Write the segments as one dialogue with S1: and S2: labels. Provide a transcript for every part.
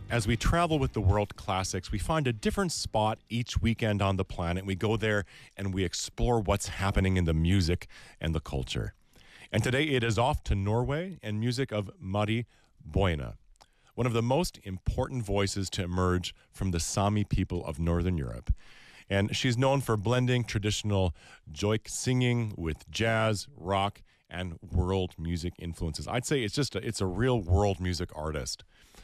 S1: As we travel with the world classics, we find a different spot each weekend on the planet. We go there and we explore what's happening in the music and the culture. And today it is off to Norway and music of Mari Boine, one of the most important voices to emerge from the Sami people of Northern Europe. And she's known for blending traditional joik singing with jazz, rock, and world music influences. I'd say it's a real world music artist.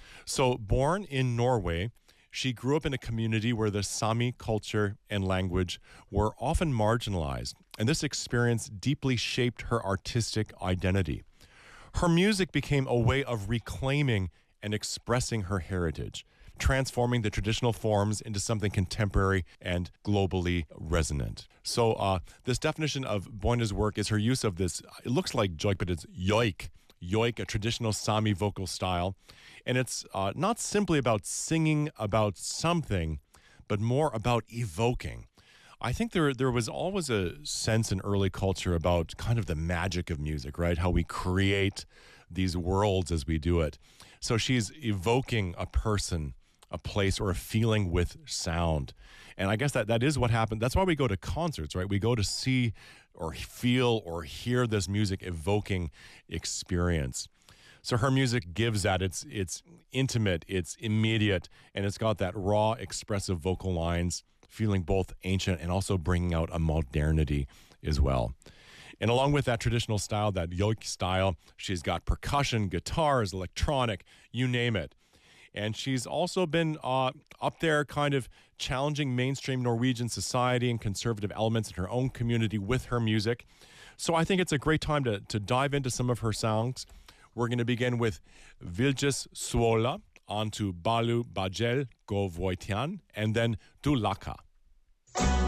S1: So born in Norway, she grew up in a community where the Sami culture and language were often marginalized, and this experience deeply shaped her artistic identity. Her music became a way of reclaiming and expressing her heritage, transforming the traditional forms into something contemporary and globally resonant. So this definition of Boine's work is her use of this, it looks like joik, but it's yoik, a traditional Sami vocal style. And it's not simply about singing about something, but more about evoking. I think there was always a sense in early culture about kind of the magic of music, right? How we create these worlds as we do it. So she's evoking a person, a place, or a feeling with sound. And I guess that is what happened. That's why we go to concerts, right? We go to see or feel or hear this music evoking experience. So her music gives that. It's intimate, it's immediate, and it's got that raw, expressive vocal lines, feeling both ancient and also bringing out a modernity as well. And along with that traditional style, that yoik style, she's got percussion, guitars, electronic, you name it. And she's also been up there kind of challenging mainstream Norwegian society and conservative elements in her own community with her music. So I think it's a great time to dive into some of her songs. We're going to begin with Viljes Svola, on to Balu Bajel Go Voitian, and then Du Laka.